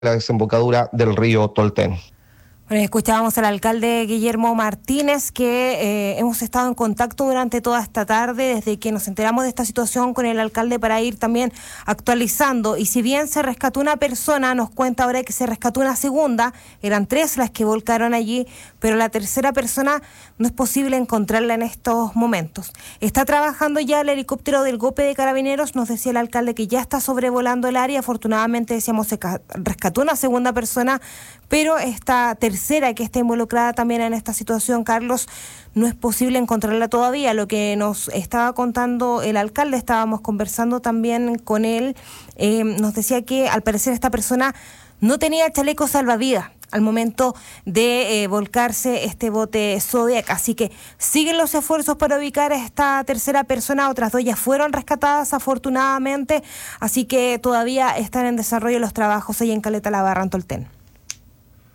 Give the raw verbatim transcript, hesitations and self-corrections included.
la desembocadura del río Tolten. Bueno, escuchábamos al alcalde Guillermo Martínez, que eh, hemos estado en contacto durante toda esta tarde, desde que nos enteramos de esta situación con el alcalde, para ir también actualizando. Y si bien se rescató una persona, nos cuenta ahora que se rescató una segunda, eran tres las que volcaron allí, pero la tercera persona no es posible encontrarla en estos momentos. Está trabajando ya el helicóptero del GOPE de Carabineros, nos decía el alcalde que ya está sobrevolando el área. Afortunadamente, decíamos, se rescató una segunda persona, pero esta tercera que está involucrada también en esta situación, Carlos, no es posible encontrarla todavía. Lo que nos estaba contando el alcalde, estábamos conversando también con él, eh, nos decía que al parecer esta persona no tenía chaleco salvavidas al momento de eh, volcarse este bote Zodiac, así que siguen los esfuerzos para ubicar a esta tercera persona. Otras dos ya fueron rescatadas afortunadamente, así que todavía están en desarrollo los trabajos ahí en Caleta La Barra, en Tolten.